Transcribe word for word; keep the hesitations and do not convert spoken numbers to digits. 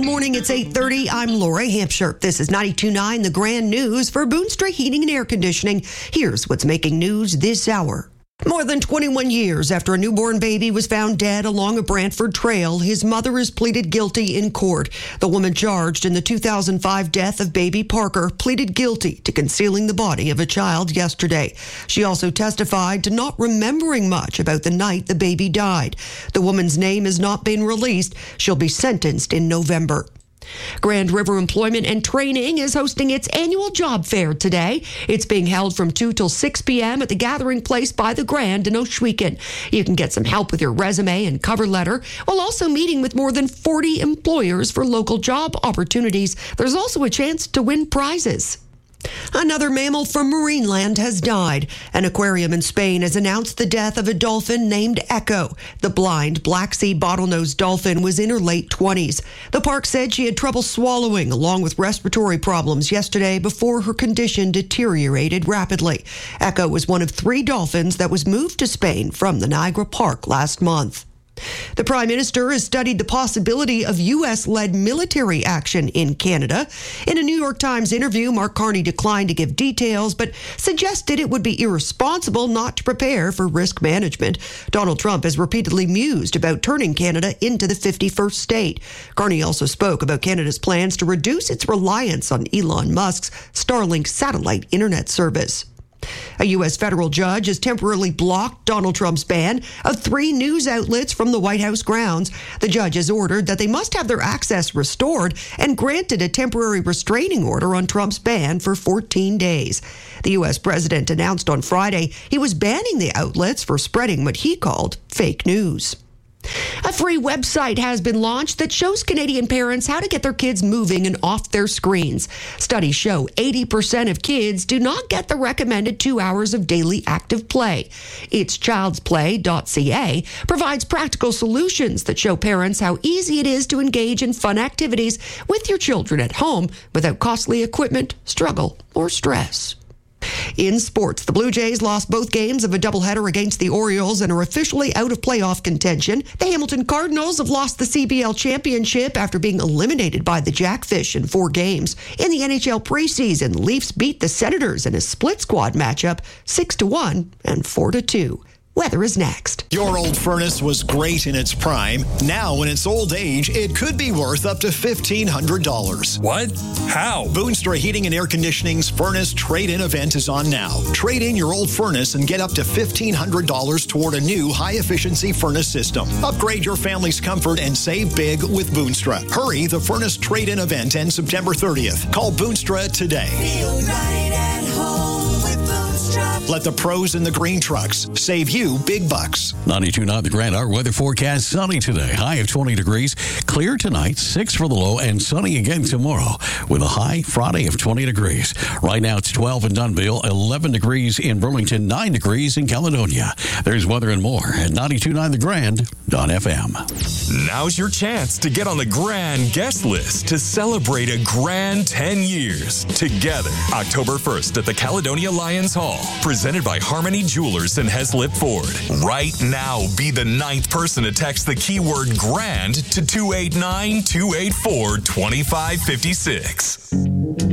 morning. It's eight thirty. I'm Laura Hampshire. This is ninety-two point nine, the Grand News for Boonstra Heating and Air Conditioning. Here's what's making news this hour. More than twenty-one years after a newborn baby was found dead along a Brantford trail, his mother has pleaded guilty in court. The woman charged in the two thousand five death of baby Parker pleaded guilty to concealing the body of a child yesterday. She also testified to not remembering much about the night the baby died. The woman's name has not been released. She'll be sentenced in November. Grand River Employment and Training is hosting its annual job fair today. It's being held from two till six p.m. at the Gathering Place by the Grand in Ohsweken. You can get some help with your resume and cover letter while also meeting with more than forty employers for local job opportunities. There's also a chance to win prizes. Another mammal from Marineland has died. An aquarium in Spain has announced the death of a dolphin named Echo. The blind Black Sea bottlenose dolphin was in her late twenties. The park said she had trouble swallowing along with respiratory problems yesterday before her condition deteriorated rapidly. Echo was one of three dolphins that was moved to Spain from the Niagara Park last month. The Prime Minister has studied the possibility of U S-led military action in Canada. In a New York Times interview, Mark Carney declined to give details, but suggested it would be irresponsible not to prepare for risk management. Donald Trump has repeatedly mused about turning Canada into the fifty-first state. Carney also spoke about Canada's plans to reduce its reliance on Elon Musk's Starlink satellite internet service. A U S federal judge has temporarily blocked Donald Trump's ban of three news outlets from the White House grounds. The judge has ordered that they must have their access restored and granted a temporary restraining order on Trump's ban for fourteen days. The U S president announced on Friday he was banning the outlets for spreading what he called fake news. A free website has been launched that shows Canadian parents how to get their kids moving and off their screens. Studies show eighty percent of kids do not get the recommended two hours of daily active play. It's childs play dot c a provides practical solutions that show parents how easy it is to engage in fun activities with your children at home without costly equipment, struggle, or stress. In sports, the Blue Jays lost both games of a doubleheader against the Orioles and are officially out of playoff contention. The Hamilton Cardinals have lost the C B L championship after being eliminated by the Jackfish in four games. In the N H L preseason, Leafs beat the Senators in a split squad matchup, six to one and four to two. Weather is next. Your old furnace was great in its prime. Now, in its old age, it could be worth up to fifteen hundred dollars. What? How? Boonstra Heating and Air Conditioning's Furnace Trade-In event is on now. Trade in your old furnace and get up to fifteen hundred dollars toward a new high-efficiency furnace system. Upgrade your family's comfort and save big with Boonstra. Hurry, the Furnace Trade-In event ends September thirtieth. Call Boonstra today. Feel right at home with Boonstra. Let the pros in the green trucks save you big bucks. ninety-two point nine The Grand. Our weather forecast, sunny today. High of twenty degrees. Clear tonight, six for the low, and sunny again tomorrow with a high Friday of twenty degrees. Right now it's twelve in Dunnville, eleven degrees in Burlington, nine degrees in Caledonia. There's weather and more at ninety-two point nine The Grand dot f m. Now's your chance to get on the Grand guest list to celebrate a grand ten years together. October first at the Caledonia Lions Hall. Presented by Harmony Jewelers and Heslip Ford. Right now, be the ninth person to text the keyword GRAND to two eight nine, two eight four, two five five six.